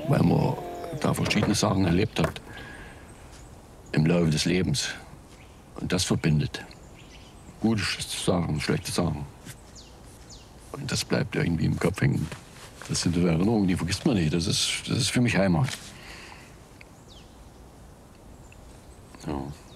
weil man da verschiedene Sachen erlebt hat im Laufe des Lebens. Und das verbindet. Gute Sachen, schlechte Sachen. Und das bleibt irgendwie im Kopf hängen. Das sind Erinnerungen, die vergisst man nicht. Das ist für mich Heimat. Ja.